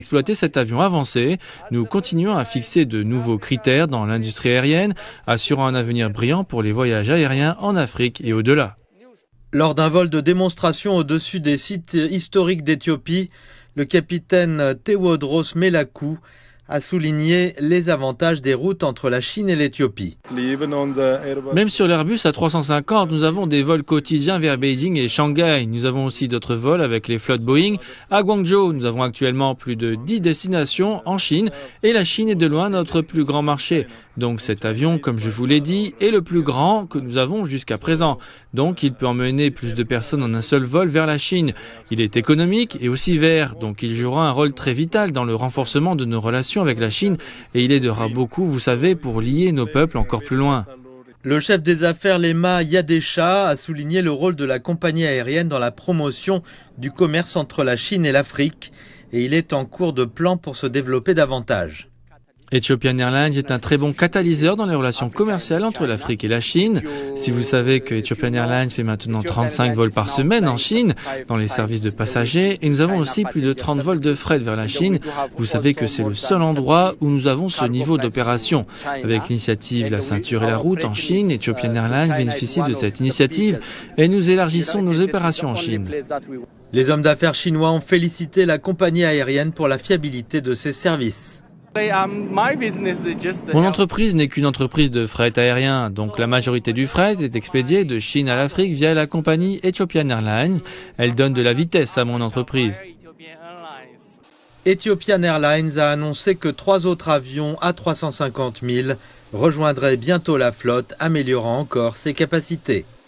Exploiter cet avion avancé, nous continuons à fixer de nouveaux critères dans l'industrie aérienne, assurant un avenir brillant pour les voyages aériens en Afrique et au-delà. Lors d'un vol de démonstration au-dessus des sites historiques d'Éthiopie, le capitaine Tewodros Melakou a souligné les avantages des routes entre la Chine et l'Éthiopie. Même sur l'Airbus A350, nous avons des vols quotidiens vers Beijing et Shanghai. Nous avons aussi d'autres vols avec les flottes Boeing à Guangzhou. Nous avons actuellement plus de 10 destinations en Chine et la Chine est de loin notre plus grand marché. Donc cet avion, comme je vous l'ai dit, est le plus grand que nous avons jusqu'à présent. Donc il peut emmener plus de personnes en un seul vol vers la Chine. Il est économique et aussi vert, donc il jouera un rôle très vital dans le renforcement de nos relations avec la Chine et il aidera beaucoup, vous savez, pour lier nos peuples encore plus loin. Le chef des affaires Lema Yadesha a souligné le rôle de la compagnie aérienne dans la promotion du commerce entre la Chine et l'Afrique et il est en cours de plan pour se développer davantage. Ethiopian Airlines est un très bon catalyseur dans les relations commerciales entre l'Afrique et la Chine. Si vous savez que Ethiopian Airlines fait maintenant 35 vols par semaine en Chine, dans les services de passagers, et nous avons aussi plus de 30 vols de fret vers la Chine, vous savez que c'est le seul endroit où nous avons ce niveau d'opération. Avec l'initiative La ceinture et la route en Chine, Ethiopian Airlines bénéficie de cette initiative et nous élargissons nos opérations en Chine. Les hommes d'affaires chinois ont félicité la compagnie aérienne pour la fiabilité de ses services. Mon entreprise n'est qu'une entreprise de fret aérien, donc la majorité du fret est expédiée de Chine à l'Afrique via la compagnie Ethiopian Airlines. Elle donne de la vitesse à mon entreprise. Ethiopian Airlines a annoncé que 3 autres avions A350 000 rejoindraient bientôt la flotte, améliorant encore ses capacités.